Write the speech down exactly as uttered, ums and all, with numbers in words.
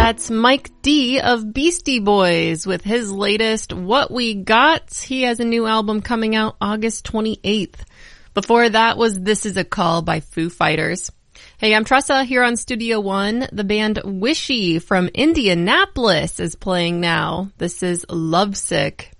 That's Mike D of Beastie Boys with his latest What We Got. He has a new album coming out August twenty-eighth. Before that was This Is a Call by Foo Fighters. Hey, I'm Tressa here on Studio One. The band Wishy from Indianapolis is playing now. This is Lovesick.